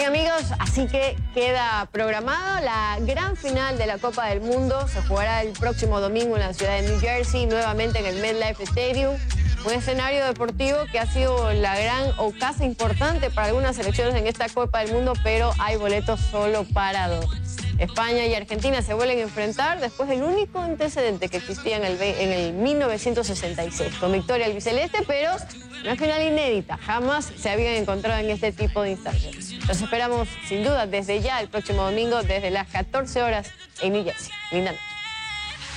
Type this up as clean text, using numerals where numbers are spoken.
amigos, así que queda programada la gran final de la Copa del Mundo. Se jugará el próximo domingo en la ciudad de New Jersey, nuevamente en el MetLife Stadium. Un escenario deportivo que ha sido la gran o casa importante para algunas selecciones en esta Copa del Mundo, pero hay boletos solo para 2. España y Argentina se vuelven a enfrentar después del único antecedente que existía en el 1966, con victoria albiceleste, pero una final inédita. Jamás se habían encontrado en este tipo de instancias. Los esperamos, sin duda, desde ya el próximo domingo, desde las 14 horas en New Jersey. Linda noche.